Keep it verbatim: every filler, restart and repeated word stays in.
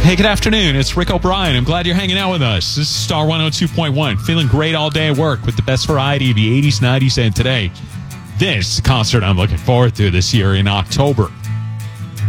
Hey, good afternoon. It's Rick O'Brien. I'm glad you're hanging out with us. This is Star one oh two point one. Feeling great all day at work with the best variety of the eighties, nineties, and today. This concert I'm looking forward to this year in October.